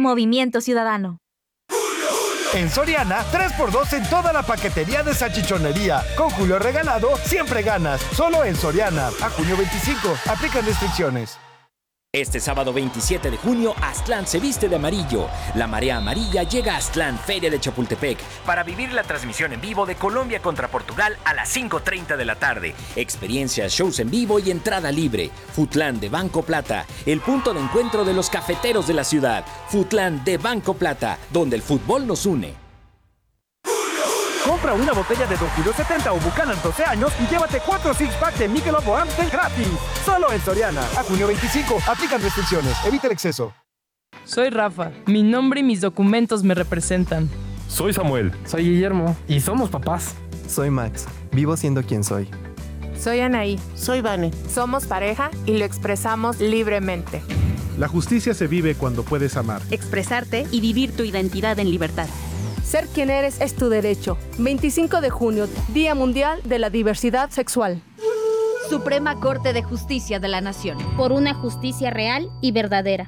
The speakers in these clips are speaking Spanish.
Movimiento Ciudadano. En Soriana, 3x2 en toda la paquetería de salchichonería. Con Julio regalado, siempre ganas. Solo en Soriana. A junio 25. Aplican restricciones. Este sábado 27 de junio, Aztlán se viste de amarillo. La marea amarilla llega a Aztlán, Feria de Chapultepec, para vivir la transmisión en vivo de Colombia contra Portugal a las 5:30 de la tarde. Experiencias, shows en vivo y entrada libre. Futlán de Banco Plata, el punto de encuentro de los cafeteros de la ciudad. Futlán de Banco Plata, donde el fútbol nos une. Compra una botella de Don Julio 70 o Buchanan 12 años y llévate 4 six-pack de Michelob o Amstel gratis. Solo en Soriana. A junio 25. Aplican restricciones. Evita el exceso. Soy Rafa. Mi nombre y mis documentos me representan. Soy Samuel. Soy Guillermo. Y somos papás. Soy Max. Vivo siendo quien soy. Soy Anaí. Soy Vane. Somos pareja y lo expresamos libremente. La justicia se vive cuando puedes amar, expresarte y vivir tu identidad en libertad. Ser quien eres es tu derecho. 25 de junio, Día Mundial de la Diversidad Sexual. Suprema Corte de Justicia de la Nación. Por una justicia real y verdadera.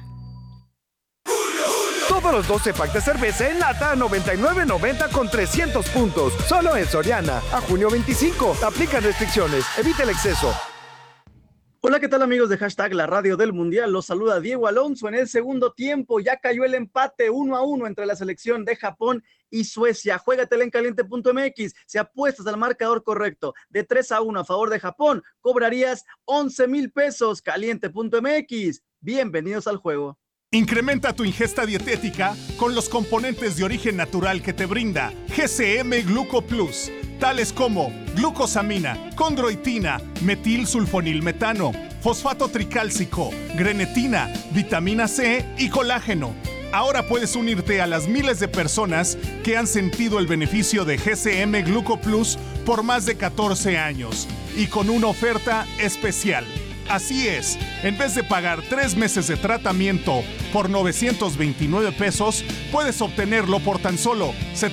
Todos los 12 packs de cerveza en lata a $99.90 con 300 puntos. Solo en Soriana. A junio 25. Aplican restricciones. Evita el exceso. Hola, ¿qué tal amigos de Hashtag La Radio del Mundial? Los saluda Diego Alonso. En el segundo tiempo ya cayó el empate 1-1 entre la selección de Japón y Suecia. Juégatela en caliente.mx. Si apuestas al marcador correcto de 3-1 a favor de Japón, cobrarías 11,000 pesos. Caliente.mx. Bienvenidos al juego. Incrementa tu ingesta dietética con los componentes de origen natural que te brinda GCM Gluco Plus, tales como glucosamina, condroitina, metilsulfonilmetano, fosfato tricálcico, grenetina, vitamina C y colágeno. Ahora puedes unirte a las miles de personas que han sentido el beneficio de GCM Gluco Plus por más de 14 años y con una oferta especial. Así es, en vez de pagar 3 meses de tratamiento por 929 pesos, puedes obtenerlo por tan solo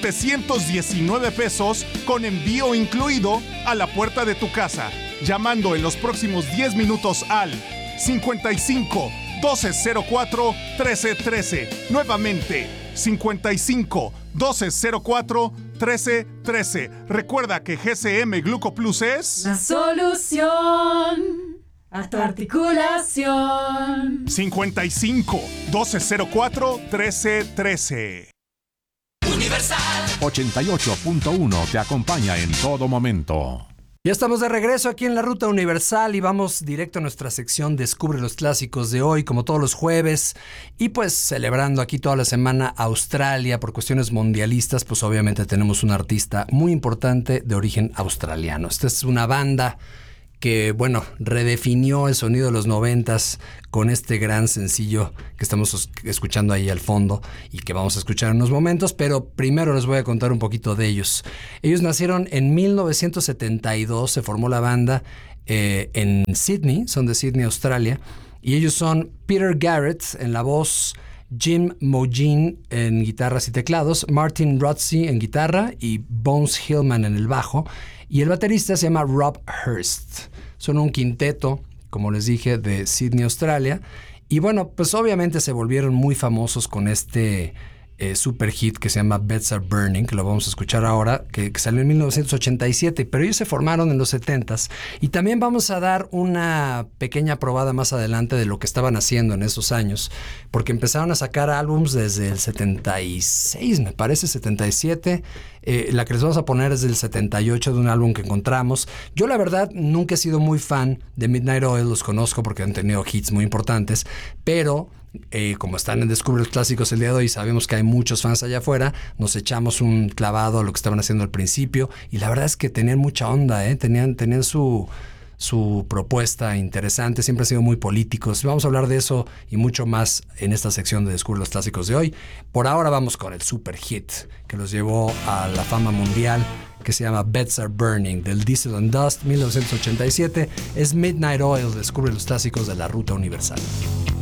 719 pesos con envío incluido a la puerta de tu casa, llamando en los próximos 10 minutos al 55 1204 1313. Nuevamente, 55 1204 1313. Recuerda que GCM Gluco Plus es la solución a tu articulación. 55 1204 1313. Universal 88.1 te acompaña en todo momento. Ya estamos de regreso aquí en la Ruta Universal y vamos directo a nuestra sección Descubre los Clásicos de hoy, como todos los jueves. Y pues celebrando aquí toda la semana Australia por cuestiones mundialistas, pues obviamente tenemos un artista muy importante de origen australiano. Esta es una banda que, bueno, redefinió el sonido de los 90s con este gran sencillo que estamos escuchando ahí al fondo y que vamos a escuchar en unos momentos, pero primero les voy a contar un poquito de ellos. Ellos nacieron en 1972, se formó la banda en Sydney, son de Sydney, Australia, y ellos son Peter Garrett en la voz, Jim Mougin en guitarras y teclados, Martin Rotsey en guitarra y Bones Hillman en el bajo, y el baterista se llama Rob Hurst. Son un quinteto, como les dije, de Sydney, Australia, y bueno, pues obviamente se volvieron muy famosos con este super hit que se llama Beds Are Burning, que lo vamos a escuchar ahora, que salió en 1987, pero ellos se formaron en los 70s, y también vamos a dar una pequeña probada más adelante de lo que estaban haciendo en esos años, porque empezaron a sacar álbums desde el 76, me parece, 77, la que les vamos a poner es del 78, de un álbum que encontramos. Yo la verdad nunca he sido muy fan de Midnight Oil, los conozco porque han tenido hits muy importantes, pero como están en Descubre los Clásicos el día de hoy, sabemos que hay muchos fans allá afuera, nos echamos un clavado a lo que estaban haciendo al principio, y la verdad es que tenían mucha onda, tenían su propuesta interesante, siempre han sido muy políticos. Vamos a hablar de eso y mucho más en esta sección de Descubre los Clásicos de hoy. Por ahora vamos con el super hit que los llevó a la fama mundial, que se llama Beds Are Burning, del Diesel and Dust, 1987. Es Midnight Oil, Descubre los Clásicos de la Ruta Universal.